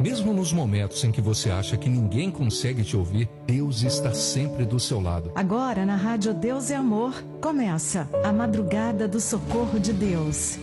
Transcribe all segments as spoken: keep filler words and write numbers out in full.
Mesmo nos momentos em que você acha que ninguém consegue te ouvir, Deus está sempre do seu lado. Agora na Rádio Deus é Amor, começa a Madrugada do Socorro de Deus.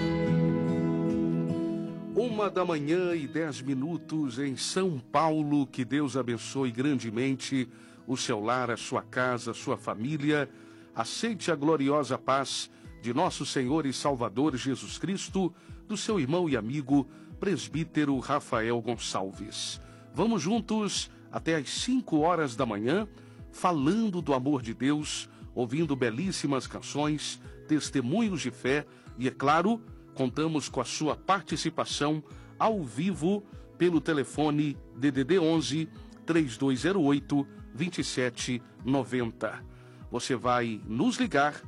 Uma da manhã e dez minutos em São Paulo. Que Deus abençoe grandemente o seu lar, a sua casa, a sua família. Aceite a gloriosa paz de nosso Senhor e Salvador Jesus Cristo, do seu irmão e amigo, presbítero Rafael Gonçalves. Vamos juntos até às cinco horas da manhã, falando do amor de Deus, ouvindo belíssimas canções, testemunhos de fé e, é claro, contamos com a sua participação ao vivo pelo telefone D D D onze, três dois zero oito, dois sete nove zero. Você vai nos ligar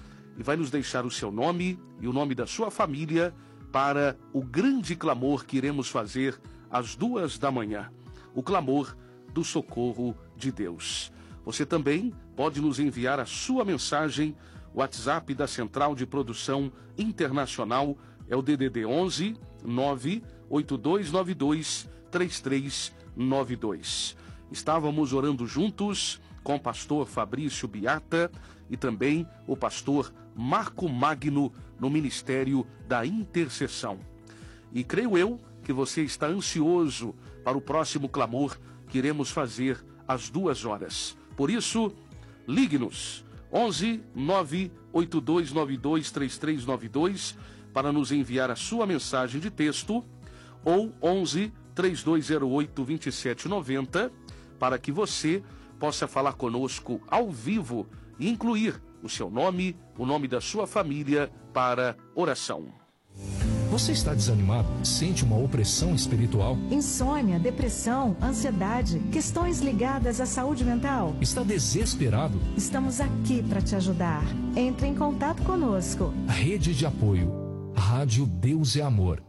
e vai nos deixar o seu nome e o nome da sua família para o grande clamor que iremos fazer às duas da manhã. O clamor do socorro de Deus. Você também pode nos enviar a sua mensagem. O WhatsApp da Central de Produção Internacional é o D D D onze, nove oito dois nove dois, três três nove dois. Estávamos orando juntos com o pastor Fabrício Biata e também o pastor Marco Magno no Ministério da Intercessão. E creio eu que você está ansioso para o próximo clamor que iremos fazer às duas horas. Por isso, ligue-nos onze, nove oito dois nove dois, três três nove dois para nos enviar a sua mensagem de texto, ou onze, três dois zero oito, dois sete nove zero para que você possa falar conosco ao vivo e incluir o seu nome, o nome da sua família para oração. Você está desanimado? Sente uma opressão espiritual? Insônia, depressão, ansiedade, questões ligadas à saúde mental? Está desesperado? Estamos aqui para te ajudar. Entre em contato conosco. Rede de apoio. Rádio Deus é Amor.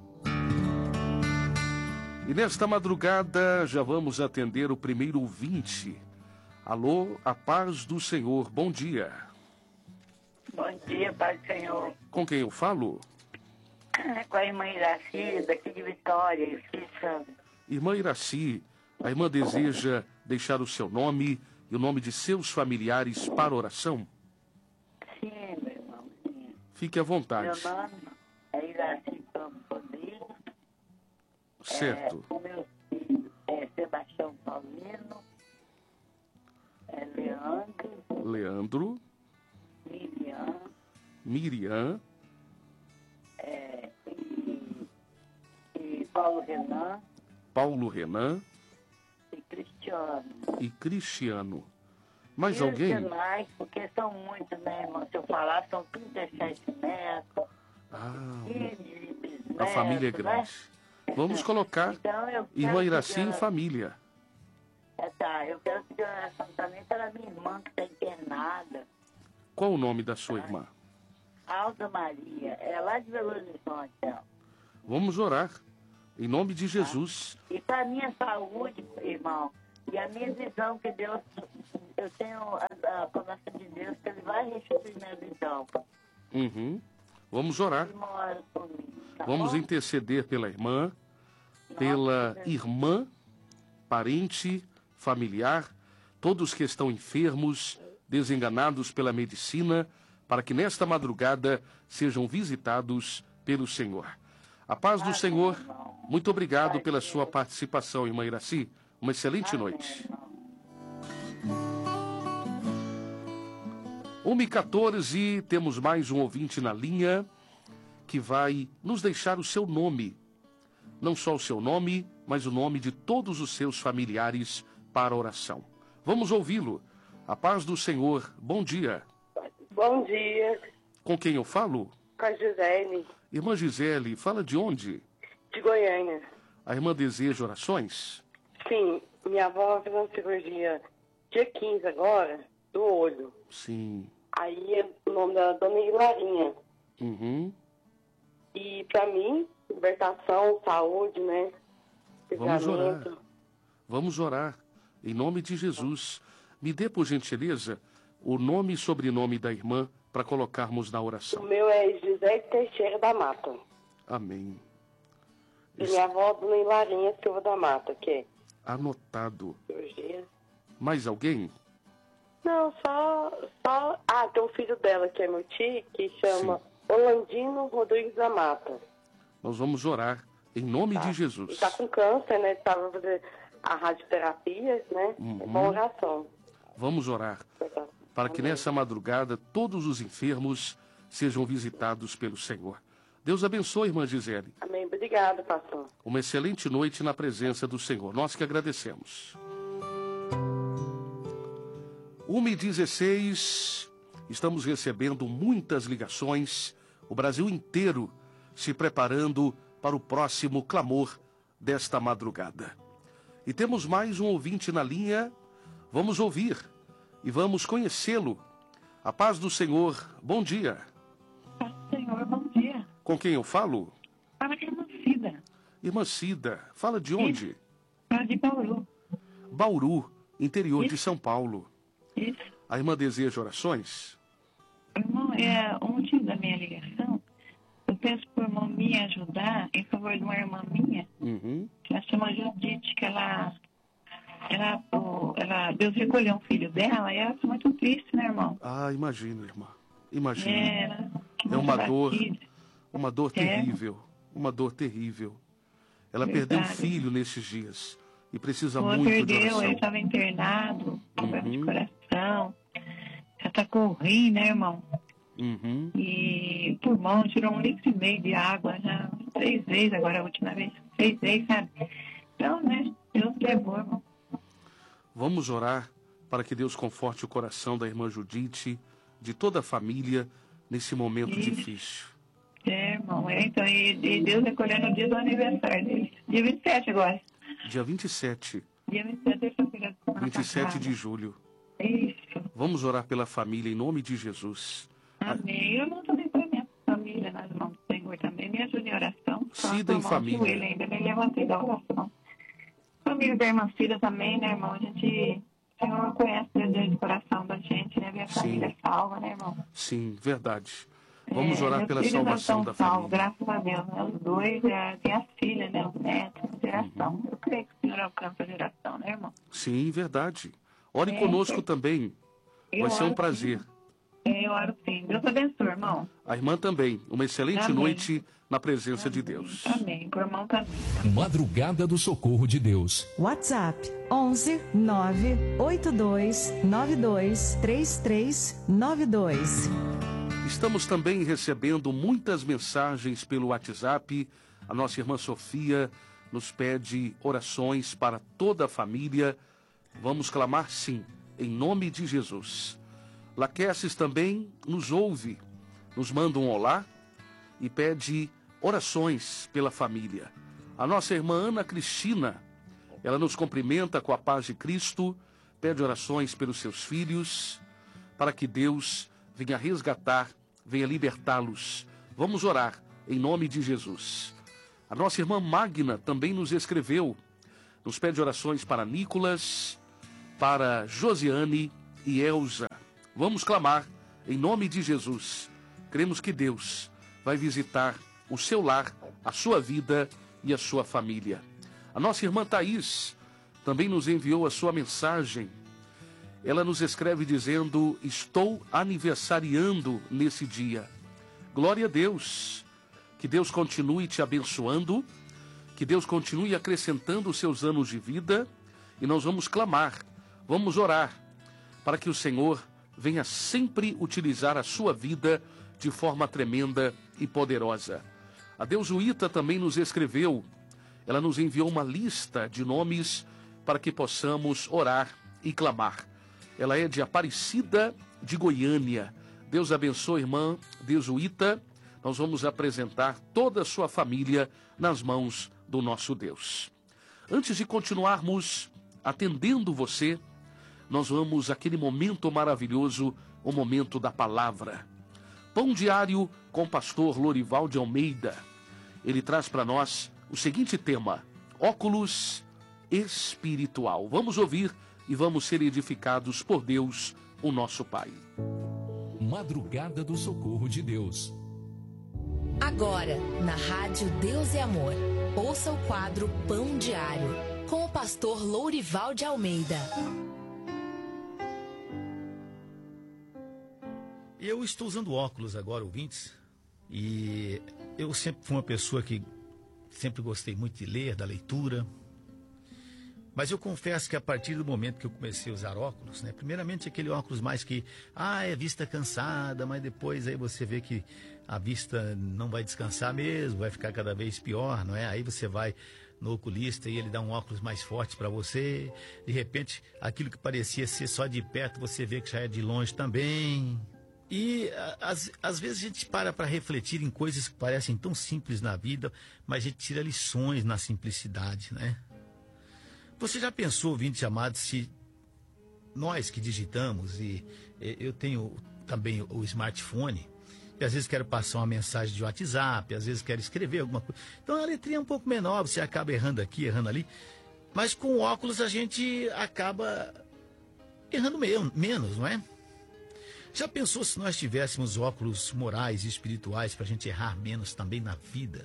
E nesta madrugada já vamos atender o primeiro ouvinte. Alô, a paz do Senhor, bom dia. Bom dia, paz do Senhor. Com quem eu falo? Com a irmã Iraci, daqui de Vitória, Espírito Santo. Irmã Iraci, a irmã deseja deixar o seu nome e o nome de seus familiares para oração? Sim, meu irmão, sim. Fique à vontade. Meu nome é Iraci Campos Rodrigues. Certo. É, o meu filho é Sebastião Paulino, é Leandro. Leandro. Miriam. Miriam. É, e, e Paulo Renan. Paulo Renan. E Cristiano. E Cristiano. Mais e alguém? Os demais, porque são muitos, né, irmão? Se eu falar, são trinta e sete netos. Ah, filhos, bisnetos, a família é grande. Né? Vamos colocar então, eu irmã Iraci pedir em família. É, tá, eu quero pedir oração também pela minha irmã que está internada. Qual o nome da sua irmã? Alda Maria, é lá de Belo Horizonte. Ó. Vamos orar, em nome de Jesus. E para a minha saúde, irmão, e a minha visão que Deus, eu tenho a, a promessa de Deus que Ele vai restituir minha visão. Uhum. Vamos orar. Tá Vamos bom? interceder pela irmã, pela irmã, parente, familiar, todos que estão enfermos, desenganados pela medicina, para que nesta madrugada sejam visitados pelo Senhor. A paz do Senhor, muito obrigado pela sua participação, irmã Iraci. Uma excelente noite. uma e quatorze, temos mais um ouvinte na linha que vai nos deixar o seu nome. Não só o seu nome, mas o nome de todos os seus familiares para a oração. Vamos ouvi-lo. A paz do Senhor, bom dia. Bom dia. Com quem eu falo? Com a Gisele. Irmã Gisele, fala de onde? De Goiânia. A irmã deseja orações? Sim, minha avó fez uma cirurgia dia quinze agora, do olho. Sim. Aí o nome dela é Dona Hilarinha. Uhum. E pra mim, libertação, saúde, né? Vamos orar. Vamos orar. Em nome de Jesus. Me dê, por gentileza, o nome e sobrenome da irmã para colocarmos na oração. O meu é José Teixeira da Mata. Amém. E minha avó, Dona Hilarinha Silva da Mata, que Anotado. cirurgia. Mais alguém? Não, só, só... Ah, tem um filho dela, que é meu tio, que chama Orlandino Rodrigues da Mata. Nós vamos orar em nome Tá. de Jesus. Ele tá com câncer, né? Tava fazendo a radioterapia, né? Uhum. É uma oração. Vamos orar para que nessa madrugada todos os enfermos sejam visitados pelo Senhor. Deus abençoe, irmã Gisele. Amém. Obrigada, pastor. Uma excelente noite na presença do Senhor. Nós que agradecemos. uma e dezesseis, estamos recebendo muitas ligações, o Brasil inteiro se preparando para o próximo clamor desta madrugada. E temos mais um ouvinte na linha, vamos ouvir e vamos conhecê-lo. A paz do Senhor, bom dia. Paz do Senhor, bom dia. Com quem eu falo? Fala que é irmã Cida. Irmã Cida, fala de onde? Fala de Bauru. Bauru, interior de Isso. São Paulo. Isso. A irmã deseja orações? Irmão, é o motivo da minha ligação. Eu peço por irmão me ajudar em favor de uma irmã minha, Uhum. que ela chama Judite, que ela, ela, o- ela, Deus recolheu um filho dela e ela está muito triste, né, irmão? Ah, imagino, irmã. Imagino. É, ela, É uma dor, batida. uma dor É. terrível. Uma dor terrível. Ela Verdade. perdeu um filho nesses dias e precisa O outro muito de perdeu, ele oração. estava internado, problema de Uhum. coração. Já está com o rim, né, irmão? Uhum. E pulmão, tirou um litro e meio de água já três vezes, agora a última vez, seis vezes, sabe? Então, né, Deus levou, irmão. Vamos orar para que Deus conforte o coração da irmã Judite, de toda a família, nesse momento Isso. difícil. É, irmão, é, então, e, e Deus recolheu no dia do aniversário dele, dia vinte e sete agora. Dia vinte e sete, Dia vinte e sete, terça-feira. da semana vinte e sete passada. de julho. Isso, Vamos orar pela família em nome de Jesus. amém. Eu não também para minha família nas mãos do Senhor também, me ajude em oração. Cida em Irmão, família. joelho ainda, me levantei da oração. Família da irmã Cida também, né, irmão? A gente, o Senhor conhece o desejo do coração da gente, né? Minha Sim. família salva, né, irmão? Sim, verdade. Vamos É, orar meus pela filhos salvação já da estão salvos, família. graças a Deus, né? Os dois, é, tem as filhas, né? Os netos, a geração. Uhum. Eu creio que o Senhor alcança a geração, né, irmão? Sim, verdade. Ore É, conosco sim. também. Eu Vai ser um oro prazer. sim. É, eu oro sim. Deus abençoe, irmão. A irmã também. Uma excelente Amém. noite na presença de Deus. Amém. Pro irmão também. Madrugada do Socorro de Deus. WhatsApp onze nove oito dois nove dois três três nove dois. Estamos também recebendo muitas mensagens pelo WhatsApp. A nossa irmã Sofia nos pede orações para toda a família. Vamos clamar sim, em nome de Jesus. Laqueces também nos ouve, nos manda um olá e pede orações pela família. A nossa irmã Ana Cristina, ela nos cumprimenta com a paz de Cristo, pede orações pelos seus filhos, para que Deus venha resgatar, venha libertá-los. Vamos orar em nome de Jesus. A nossa irmã Magna também nos escreveu, nos pede orações para Nicolas, para Josiane e Elza. Vamos clamar em nome de Jesus. Cremos que Deus vai visitar o seu lar, a sua vida e a sua família. A nossa irmã Thaís também nos enviou a sua mensagem. Ela nos escreve dizendo: estou aniversariando nesse dia. Glória a Deus. Que Deus continue te abençoando, que Deus continue acrescentando os seus anos de vida, e nós vamos clamar, vamos orar, para que o Senhor venha sempre utilizar a sua vida de forma tremenda e poderosa. A Deusuíta também nos escreveu, ela nos enviou uma lista de nomes para que possamos orar e clamar. Ela é de Aparecida de Goiânia. Deus abençoe, irmã Deusuíta. Nós vamos apresentar toda a sua família nas mãos do nosso Deus. Antes de continuarmos atendendo você, nós vamos àquele momento maravilhoso, o momento da palavra. Pão diário com o pastor Lorival de Almeida. Ele traz para nós o seguinte tema: óculos espiritual. Vamos ouvir e vamos ser edificados por Deus, o nosso Pai. Madrugada do Socorro de Deus. Agora, na Rádio Deus e Amor. Ouça o quadro Pão Diário, com o pastor Lourival de Almeida. Eu estou usando óculos agora, ouvintes, e eu sempre fui uma pessoa que sempre gostei muito de ler, da leitura. Mas eu confesso que a partir do momento que eu comecei a usar óculos, né? Primeiramente aquele óculos mais que, ah, é vista cansada, mas depois aí você vê que a vista não vai descansar mesmo, vai ficar cada vez pior, não é? Aí você vai no oculista e ele dá um óculos mais forte para você. De repente, aquilo que parecia ser só de perto, você vê que já é de longe também. E às, às vezes a gente para para refletir em coisas que parecem tão simples na vida, mas a gente tira lições na simplicidade, né? Você já pensou, ouvinte amado, se nós que digitamos, e eu tenho também o smartphone, e às vezes quero passar uma mensagem de WhatsApp, às vezes quero escrever alguma coisa. Então a letrinha é um pouco menor, você acaba errando aqui, errando ali. Mas com óculos a gente acaba errando meio, menos, não é? Já pensou se nós tivéssemos óculos morais e espirituais para a gente errar menos também na vida?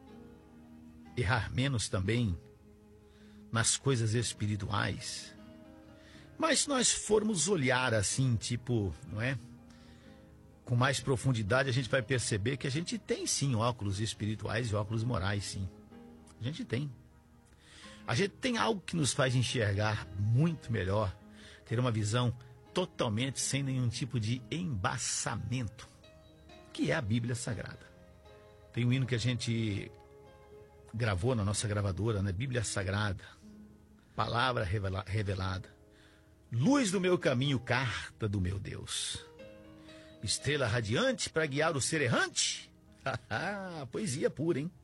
Errar menos também nas coisas espirituais? Mas se nós formos olhar assim, tipo, não é? Com mais profundidade, a gente vai perceber que a gente tem sim óculos espirituais e óculos morais, sim. A gente tem. A gente tem algo que nos faz enxergar muito melhor, ter uma visão totalmente sem nenhum tipo de embaçamento, que é a Bíblia Sagrada. Tem um hino que a gente gravou na nossa gravadora, né? Bíblia Sagrada, palavra revela- revelada, luz do meu caminho, carta do meu Deus, estrela radiante para guiar o ser errante. Poesia pura, hein?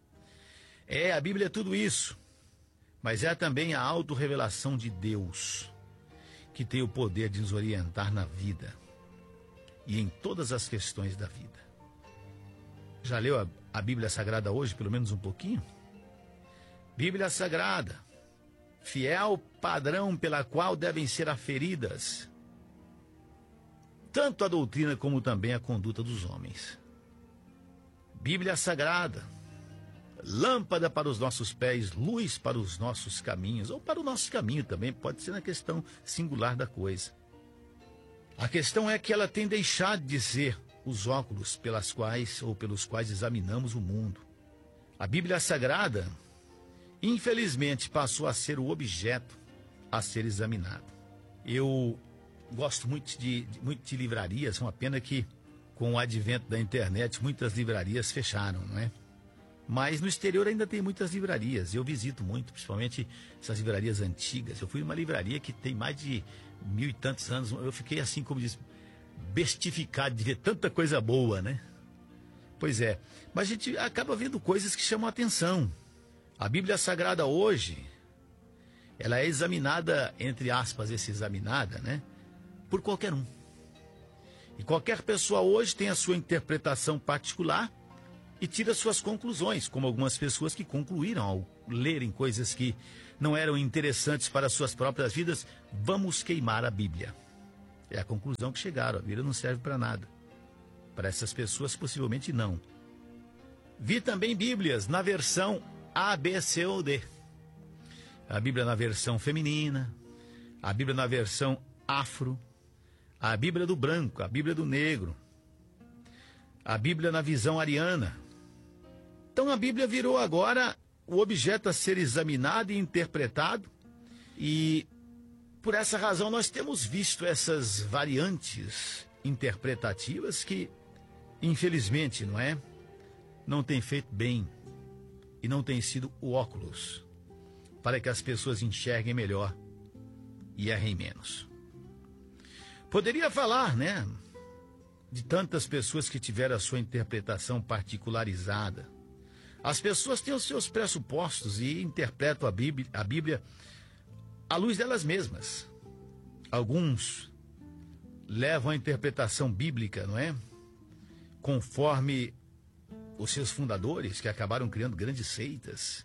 É, a Bíblia é tudo isso, mas é também a autorrevelação de Deus, que tem o poder de nos orientar na vida e em todas as questões da vida. Já leu a, a Bíblia Sagrada hoje, pelo menos um pouquinho? Bíblia Sagrada, fiel padrão pela qual devem ser aferidas tanto a doutrina como também a conduta dos homens. Bíblia Sagrada, lâmpada para os nossos pés, luz para os nossos caminhos, ou para o nosso caminho também, pode ser na questão singular da coisa. A questão é que ela tem deixado de ser os óculos pelas quais ou pelos quais examinamos o mundo. A Bíblia Sagrada, infelizmente, passou a ser o objeto a ser examinado. Eu gosto muito de, de, muito de livrarias, é uma pena que com o advento da internet muitas livrarias fecharam, não é? Mas no exterior ainda tem muitas livrarias. Eu visito muito, principalmente essas livrarias antigas. Eu fui numa livraria que tem mais de mil e tantos anos. Eu fiquei assim, como diz, bestificado de ver tanta coisa boa, né? Pois é. Mas a gente acaba vendo coisas que chamam a atenção. A Bíblia Sagrada hoje, ela é examinada, entre aspas, esse examinada, né? Por qualquer um. E qualquer pessoa hoje tem a sua interpretação particular e tira suas conclusões, como algumas pessoas que concluíram ao lerem coisas que não eram interessantes para suas próprias vidas. Vamos queimar a Bíblia. É a conclusão que chegaram. A Bíblia não serve para nada. Para essas pessoas, possivelmente não. Vi também Bíblias na versão A, B, C ou D. A Bíblia na versão feminina, a Bíblia na versão afro, a Bíblia do branco, a Bíblia do negro, a Bíblia na visão ariana. Então a Bíblia virou agora o objeto a ser examinado e interpretado, e por essa razão nós temos visto essas variantes interpretativas que, infelizmente, não é? Não tem feito bem e não tem sido o óculos para que as pessoas enxerguem melhor e errem menos. Poderia falar, né, de tantas pessoas que tiveram a sua interpretação particularizada. As pessoas têm os seus pressupostos e interpretam a Bíblia, a Bíblia à luz delas mesmas. Alguns levam a interpretação bíblica, não é? Conforme os seus fundadores, que acabaram criando grandes seitas,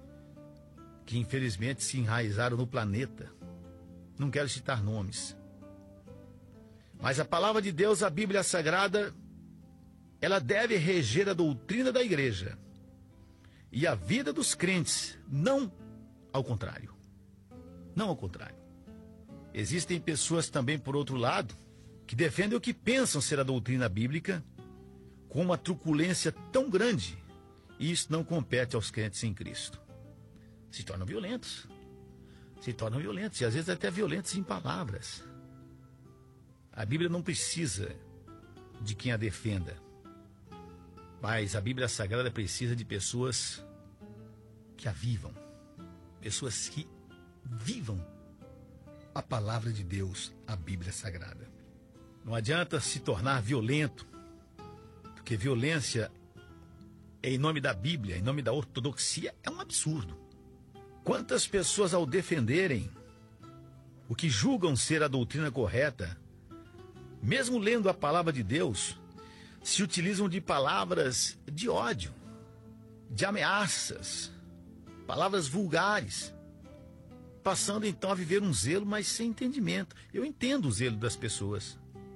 que infelizmente se enraizaram no planeta. Não quero citar nomes. Mas a palavra de Deus, a Bíblia Sagrada, ela deve reger a doutrina da igreja e a vida dos crentes, não ao contrário. Não ao contrário. Existem pessoas também, por outro lado, que defendem o que pensam ser a doutrina bíblica com uma truculência tão grande, e isso não compete aos crentes em Cristo. Se tornam violentos. Se tornam violentos, e às vezes até violentos em palavras. A Bíblia não precisa de quem a defenda, mas a Bíblia Sagrada precisa de pessoas que a vivam, pessoas que vivam a palavra de Deus, a Bíblia Sagrada. Não adianta se tornar violento, porque violência em nome da Bíblia, em nome da ortodoxia, é um absurdo. Quantas pessoas, ao defenderem o que julgam ser a doutrina correta, mesmo lendo a palavra de Deus, se utilizam de palavras de ódio, de ameaças, palavras vulgares, passando então a viver um zelo, mas sem entendimento. Eu entendo o zelo das pessoas.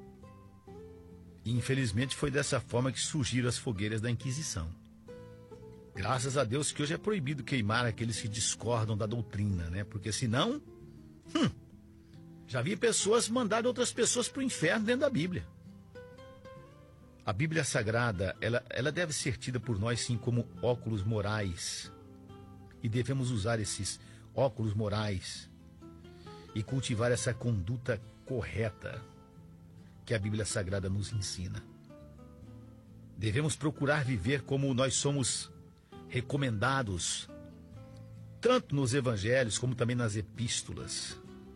E infelizmente foi dessa forma que surgiram as fogueiras da Inquisição. Graças a Deus que hoje é proibido queimar aqueles que discordam da doutrina, né? Porque senão, hum, já vi pessoas mandarem outras pessoas para o inferno dentro da Bíblia. A Bíblia Sagrada, ela, ela deve ser tida por nós sim como óculos morais. E devemos usar esses óculos morais e cultivar essa conduta correta que a Bíblia Sagrada nos ensina. Devemos procurar viver como nós somos recomendados, tanto nos evangelhos como também nas epístolas.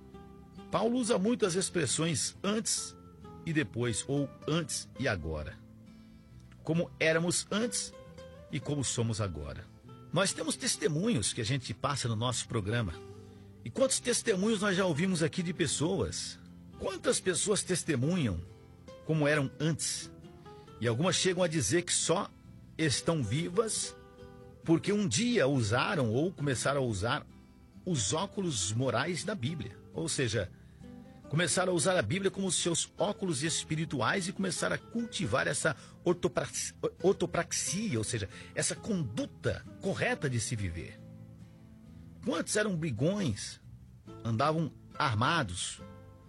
Paulo usa muitas expressões antes e depois, ou antes e agora. Como éramos antes e como somos agora. Nós temos testemunhos que a gente passa no nosso programa. E quantos testemunhos nós já ouvimos aqui de pessoas? Quantas pessoas testemunham como eram antes? E algumas chegam a dizer que só estão vivas porque um dia usaram ou começaram a usar os óculos morais da Bíblia. Ou seja, começaram a usar a Bíblia como seus óculos espirituais e começaram a cultivar essa ortopraxia, ortopraxia, ou seja, essa conduta correta de se viver. Quantos eram brigões, andavam armados,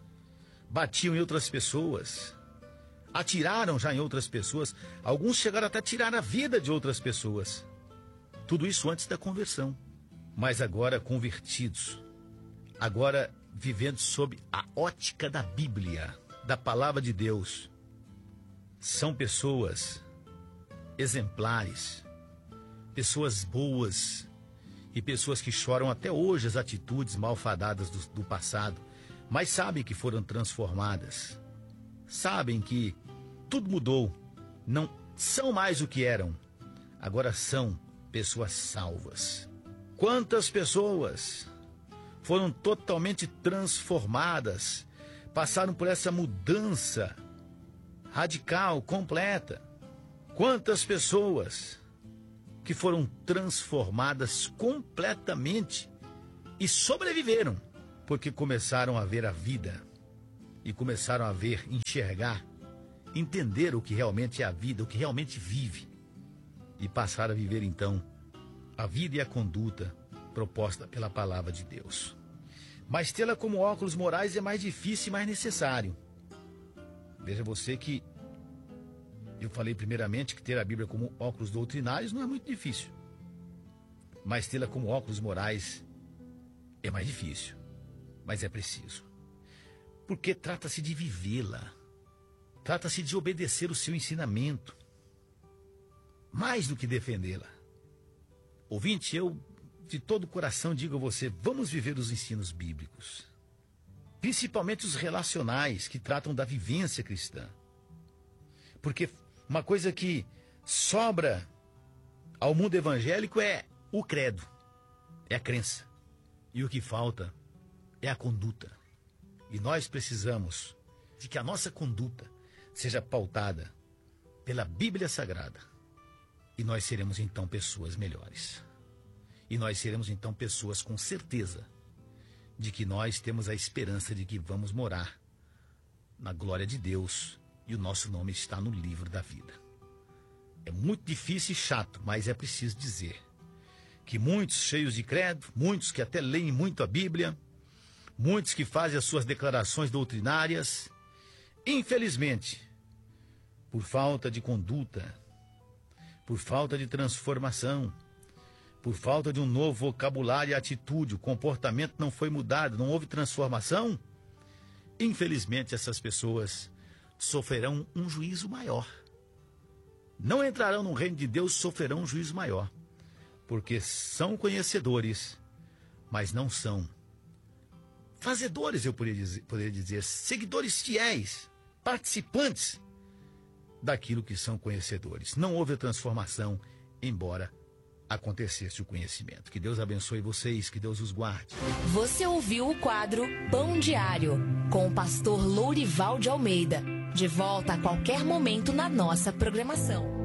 batiam em outras pessoas, atiraram já em outras pessoas, alguns chegaram até a tirar a vida de outras pessoas. Tudo isso antes da conversão, mas agora convertidos, agora vivendo sob a ótica da Bíblia, da palavra de Deus. São pessoas exemplares, pessoas boas e pessoas que choram até hoje as atitudes malfadadas do, do passado, mas sabem que foram transformadas, sabem que tudo mudou, não são mais o que eram, agora são pessoas salvas. Quantas pessoas foram totalmente transformadas, passaram por essa mudança radical, completa. Quantas pessoas que foram transformadas completamente e sobreviveram, porque começaram a ver a vida e começaram a ver, enxergar, entender o que realmente é a vida, o que realmente vive, e passaram a viver então a vida e a conduta proposta pela palavra de Deus. Mas tê-la como óculos morais é mais difícil e mais necessário. Veja você que eu falei primeiramente que ter a Bíblia como óculos doutrinários não é muito difícil. Mas tê-la como óculos morais é mais difícil. Mas é preciso. Porque trata-se de vivê-la. Trata-se de obedecer o seu ensinamento. Mais do que defendê-la. Ouvinte, eu de todo o coração digo a você, vamos viver os ensinos bíblicos. Principalmente os relacionais, que tratam da vivência cristã. Porque uma coisa que sobra ao mundo evangélico é o credo, é a crença. E o que falta é a conduta. E nós precisamos de que a nossa conduta seja pautada pela Bíblia Sagrada. E nós seremos então pessoas melhores. E nós seremos então pessoas com certeza de que nós temos a esperança de que vamos morar na glória de Deus e o nosso nome está no livro da vida. É muito difícil e chato, mas é preciso dizer. que muitos cheios de credo, muitos que até leem muito a Bíblia, muitos que fazem as suas declarações doutrinárias, infelizmente, por falta de conduta, por falta de transformação, por falta de um novo vocabulário e atitude, o comportamento não foi mudado, não houve transformação, infelizmente essas pessoas sofrerão um juízo maior. Não entrarão no reino de Deus, sofrerão um juízo maior, porque são conhecedores, mas não são fazedores, eu poderia dizer, poderia dizer, seguidores fiéis, participantes daquilo que são conhecedores. Não houve a transformação, embora acontecesse o conhecimento. Que Deus abençoe vocês, que Deus os guarde. Você ouviu o quadro Pão Diário, com o pastor Lourival de Almeida. De volta a qualquer momento na nossa programação.